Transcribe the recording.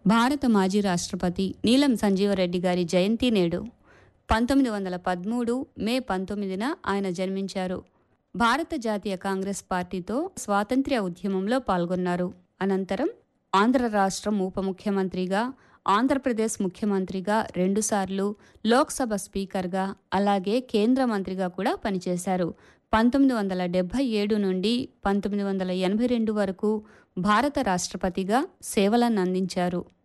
భారత మాజీ రాష్ట్రపతి నీలం సంజీవరెడ్డి గారి జయంతి నేడు. 1913 మే 19న ఆయన జన్మించారు. భారత జాతీయ కాంగ్రెస్ పార్టీతో స్వాతంత్ర్య ఉద్యమంలో పాల్గొన్నారు. అనంతరం ఆంధ్ర రాష్ట్రం ఉప ముఖ్యమంత్రిగా, ఆంధ్రప్రదేశ్ ముఖ్యమంత్రిగా, 2 సార్లు లోక్సభ స్పీకర్గా, అలాగే కేంద్ర మంత్రిగా కూడా పనిచేశారు. 1977 నుండి 1982 వరకు భారత రాష్ట్రపతిగా సేవలనందించారు.